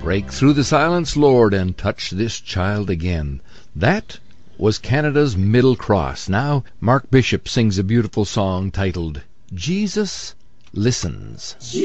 Break through the silence, Lord, and touch this child again. That was Canada's Middle Cross. Now Mark Bishop sings a beautiful song titled Jesus Listens.